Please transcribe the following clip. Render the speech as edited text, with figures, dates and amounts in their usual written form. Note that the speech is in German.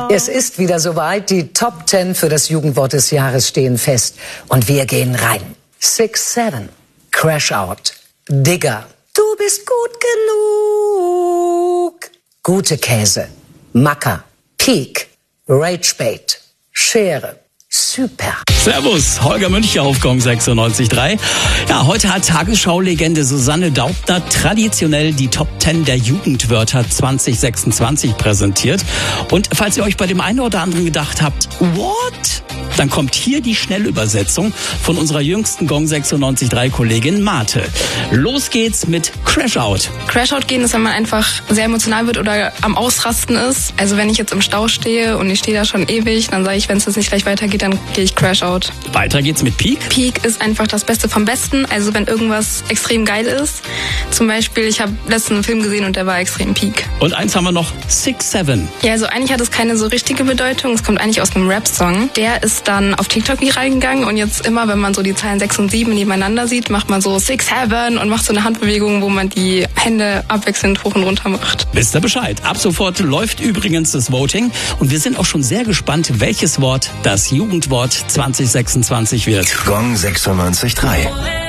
Es ist wieder soweit. Die Top 10 für das Jugendwort des Jahres stehen fest. Und wir gehen rein. 6-7. Crash Out. Digger. Du bist gut genug. Gute Käse. Macker. Peak. Ragebait. Schere. Super. Servus, Holger Müncher auf Gong 96.3. Ja, heute hat Tagesschau-Legende Susanne Daubner traditionell die Top 10 der Jugendwörter 2026 präsentiert. Und falls ihr euch bei dem einen oder anderen gedacht habt, what? Dann kommt hier die Schnellübersetzung von unserer jüngsten Gong 96.3 Kollegin Marte. Los geht's mit Crash Out. Crash Out gehen ist, wenn man einfach sehr emotional wird oder am Ausrasten ist. Also wenn ich jetzt im Stau stehe und ich stehe da schon ewig, dann sage ich, wenn es jetzt nicht gleich weitergeht, dann gehe ich Crash Out. Weiter geht's mit Peak. Peak ist einfach das Beste vom Besten. Also wenn irgendwas extrem geil ist. Zum Beispiel, ich habe letztens einen Film gesehen und der war extrem Peak. Und eins haben wir noch, 6-7. Ja, also eigentlich hat es keine so richtige Bedeutung. Es kommt eigentlich aus einem Rap-Song. Der ist dann auf TikTok viral gegangen und jetzt immer, wenn man so die Zahlen 6 und 7 nebeneinander sieht, macht man so 6-7 und macht so eine Handbewegung, wo man die Hände abwechselnd hoch und runter macht. Wisst ihr Bescheid? Ab sofort läuft übrigens das Voting und wir sind auch schon sehr gespannt, welches Wort das Jugendwort 2026 wird. Gong 96.3.